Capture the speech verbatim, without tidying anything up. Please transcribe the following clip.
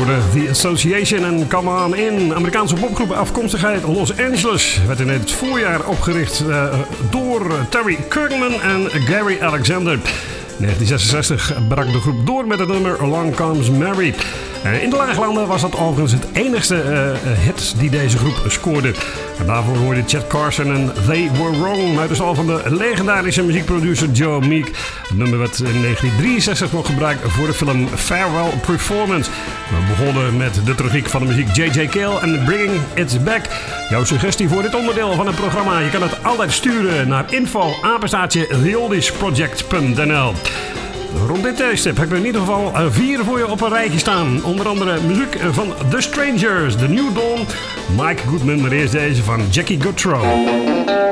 The Association en Come On In. Amerikaanse popgroep afkomstig uit Los Angeles. Werd in het voorjaar opgericht uh, door Terry Kirkman en Gary Alexander. In negentien zesenzestig brak de groep door met het nummer Along Comes Mary. In de laaglanden was dat overigens het enigste uh, hit die deze groep scoorde. En daarvoor hoorde Chet Carson en They Were Wrong uit de stal van de legendarische muziekproducer Joe Meek. Het nummer werd in negentien drieënzestig nog gebruikt voor de film Farewell Performance. We begonnen met de tragiek van de muziek J J Cale en Bringing It Back. Jouw suggestie voor dit onderdeel van het programma, je kan het altijd sturen naar info apenstaartje the oldies project punt n l. Rond dit tijdstip heb ik er in ieder geval vier voor je op een rijtje staan. Onder andere muziek van The Strangers, The New Dawn, Mike Goodman, maar eerst deze van Jackie Gautreaux.